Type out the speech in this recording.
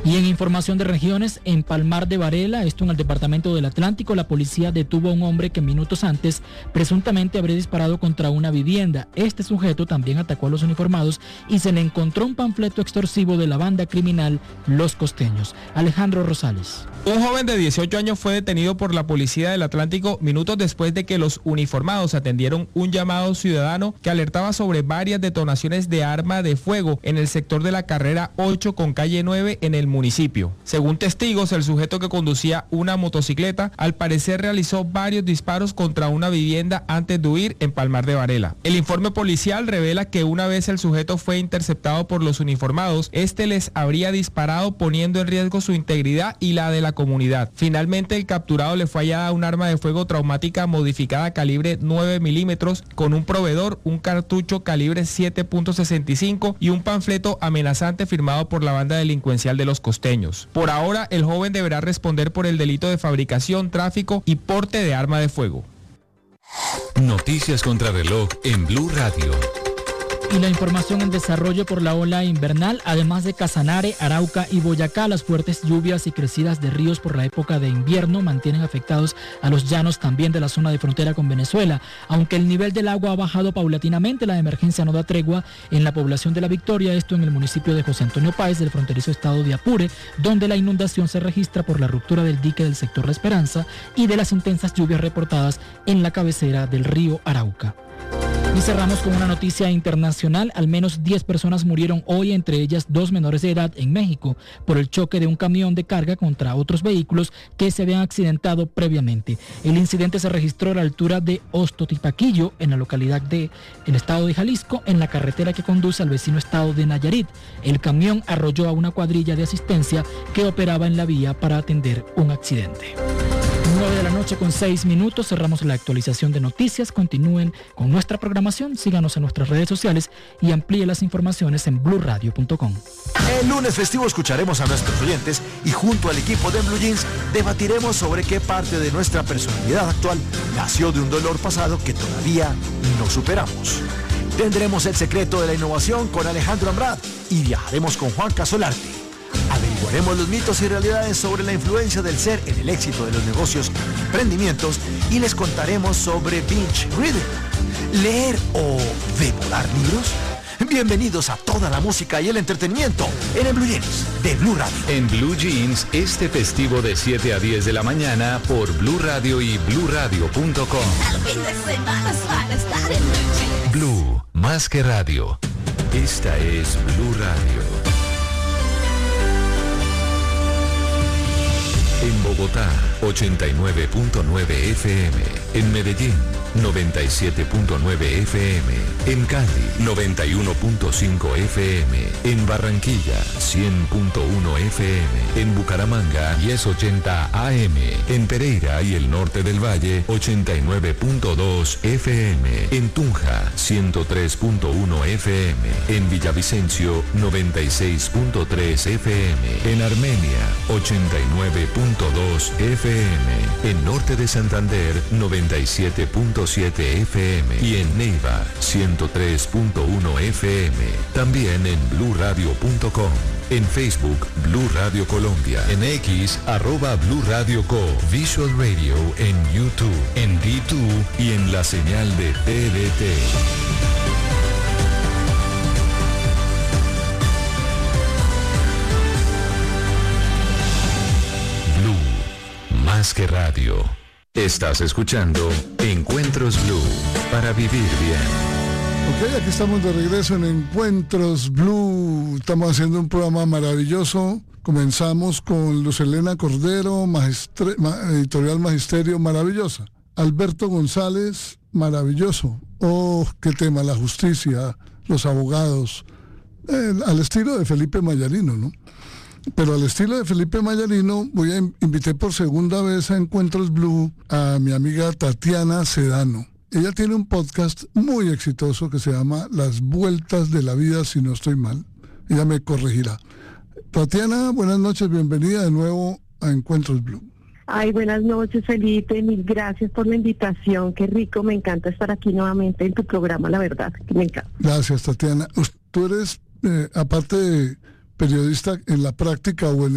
Y en información de regiones, en Palmar de Varela, esto en el departamento del Atlántico, la policía detuvo a un hombre que minutos antes presuntamente habría disparado contra una vivienda. Este sujeto también atacó a los uniformados y se le encontró un panfleto extorsivo de la banda criminal Los Costeños. Alejandro Rosales. Un joven de 18 años fue detenido por la policía del Atlántico minutos después de que los uniformados atendieron un llamado ciudadano que alertaba sobre varias detonaciones de arma de fuego en el sector de la carrera 8 con calle 9 en el municipio. Según testigos, el sujeto que conducía una motocicleta al parecer realizó varios disparos contra una vivienda antes de huir en Palmar de Varela. El informe policial revela que una vez el sujeto fue interceptado por los uniformados, este les habría disparado poniendo en riesgo su integridad y la de la comunidad. Finalmente, el capturado le fue hallada un arma de fuego traumática modificada calibre 9 milímetros con un proveedor, un cartucho calibre 7.65 y un panfleto amenazante firmado por la banda delincuencial de Los Costeños. Por ahora, el joven deberá responder por el delito de fabricación, tráfico y porte de arma de fuego. Noticias contra reloj en Blue Radio. Y la información en desarrollo por la ola invernal, además de Casanare, Arauca y Boyacá, las fuertes lluvias y crecidas de ríos por la época de invierno mantienen afectados a los llanos también de la zona de frontera con Venezuela. Aunque el nivel del agua ha bajado paulatinamente, la emergencia no da tregua en la población de La Victoria, esto en el municipio de José Antonio Páez del fronterizo estado de Apure, donde la inundación se registra por la ruptura del dique del sector La Esperanza y de las intensas lluvias reportadas en la cabecera del río Arauca. Y cerramos con una noticia internacional. Al menos 10 personas murieron hoy, entre ellas 2 menores de edad en México, por el choque de un camión de carga contra otros vehículos que se habían accidentado previamente. El incidente se registró a la altura de Ostotipaquillo, en la localidad del estado de Jalisco, en la carretera que conduce al vecino estado de Nayarit. El camión arrolló a una cuadrilla de asistencia que operaba en la vía para atender un accidente. 9 de la noche con 6 minutos, cerramos la actualización de noticias. Continúen con nuestra programación, síganos en nuestras redes sociales y amplíe las informaciones en bluradio.com. El lunes festivo escucharemos a nuestros oyentes y junto al equipo de Blue Jeans debatiremos sobre qué parte de nuestra personalidad actual nació de un dolor pasado que todavía no superamos. Tendremos el secreto de la innovación con Alejandro Ambrad y viajaremos con Juan Casolarte. Averiguaremos los mitos y realidades sobre la influencia del ser en el éxito de los negocios y emprendimientos y les contaremos sobre binge reading, leer o devorar libros. Bienvenidos a toda la música y el entretenimiento en el Blue Jeans de Blue Radio. En Blue Jeans, este festivo de 7 a 10 de la mañana por Blue Radio y bluradio.com. Blue, más que radio. Esta es Blue Radio. En Bogotá, 89.9 FM. En Medellín, 97.9 FM. En Cali, 91.5 FM. En Barranquilla, 100.1 FM. En Bucaramanga, 1080 AM. En Pereira y el norte del Valle, 89.2 FM. En Tunja, 103.1 FM. En Villavicencio, 96.3 FM. En Armenia, 89.2 FM. En Norte de Santander, 97.7 FM. Y en Neiva, 103.1 FM. También en bluradio.com. En Facebook, Blue Radio Colombia. En X, @Blue Radio Co. Visual Radio en YouTube, en D2 y en la señal de TDT. Blue, más que radio. Estás escuchando Encuentros Blue, para vivir bien. Ok, aquí estamos de regreso en Encuentros Blue. Estamos haciendo un programa maravilloso. Comenzamos con Luz Helena Cordero, editorial Magisterio, maravillosa. Alberto González, maravilloso. Oh, qué tema, la justicia, los abogados, al estilo de Felipe Mayarino, ¿no? Pero al estilo de Felipe Mayarino, invité por segunda vez a Encuentros Blue a mi amiga Tatiana Sedano. Ella tiene un podcast muy exitoso que se llama Las Vueltas de la Vida, si no estoy mal. Ella me corregirá. Tatiana, buenas noches, bienvenida de nuevo a Encuentros Blue. Ay, buenas noches, Felipe, mil gracias por la invitación, qué rico, me encanta estar aquí nuevamente en tu programa, la verdad, que me encanta. Gracias, Tatiana. Tú eres, aparte de periodista en la práctica o en